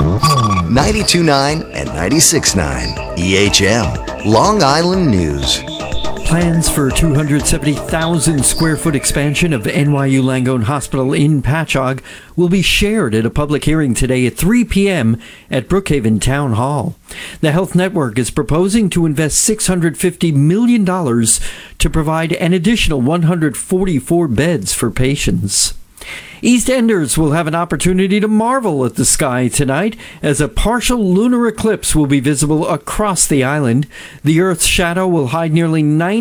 92.9 and 96.9 EHM, Long Island News. Plans for 270,000 square foot expansion of NYU Langone Hospital in Patchogue will be shared at a public hearing today at 3 p.m. at Brookhaven Town Hall. The Health Network is proposing to invest $650 million to provide an additional 144 beds for patients. East Enders will have an opportunity to marvel at the sky tonight as a partial lunar eclipse will be visible across the island. The Earth's shadow will hide nearly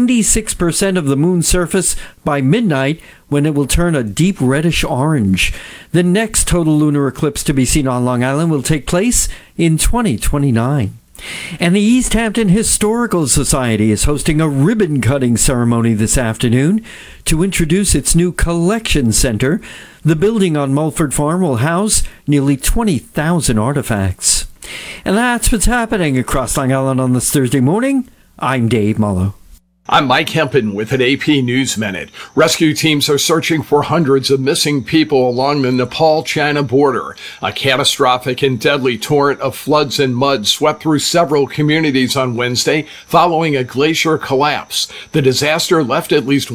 96% of the moon's surface by midnight, when it will turn a deep reddish orange. The next total lunar eclipse to be seen on Long Island will take place in 2029. And the East Hampton Historical Society is hosting a ribbon-cutting ceremony this afternoon to introduce its new collection center. The building on Mulford Farm will house nearly 20,000 artifacts. And that's what's happening across Long Island on this Thursday morning. I'm Dave Mullo. I'm Mike Hempen with an AP News Minute. Rescue teams are searching for hundreds of missing people along the Nepal-China border. A catastrophic and deadly torrent of floods and mud swept through several communities on Wednesday following a glacier collapse. The disaster left at least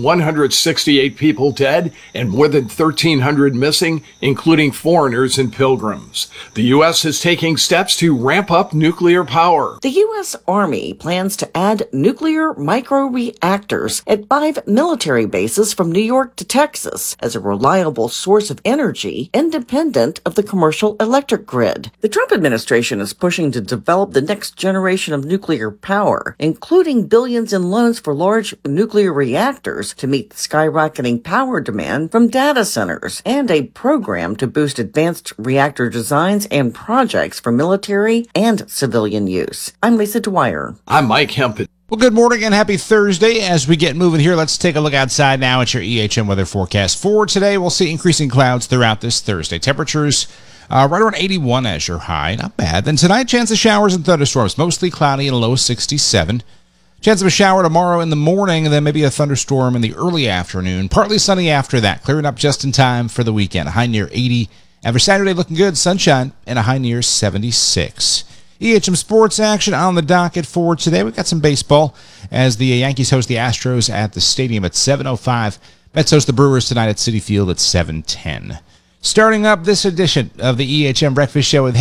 168 people dead and more than 1,300 missing, including foreigners and pilgrims. The U.S. is taking steps to ramp up nuclear power. The U.S. Army plans to add nuclear micro-reactors at 5 military bases from New York to Texas as a reliable source of energy independent of the commercial electric grid. The Trump administration is pushing to develop the next generation of nuclear power, including billions in loans for large nuclear reactors to meet the skyrocketing power demand from data centers, and a program to boost advanced reactor designs and projects for military and civilian use. I'm Lisa Dwyer. I'm Mike Hempen. Well, good morning and happy Thursday. As we get moving here, let's take a look outside now at your EHM weather forecast. For today, we'll see increasing clouds throughout this Thursday. Temperatures right around 81 as your high. Not bad. Then tonight, chance of showers and thunderstorms. Mostly cloudy and a low of 67. Chance of a shower tomorrow in the morning, and then maybe a thunderstorm in the early afternoon. Partly sunny after that, clearing up just in time for the weekend. A high near 80. And for Saturday, looking good, sunshine, and a high near 76. EHM sports action on the docket for today. We've got some baseball as the Yankees host the Astros at the stadium at 7:05. Mets host the Brewers tonight at Citi Field at 7:10. Starting up this edition of the EHM Breakfast Show with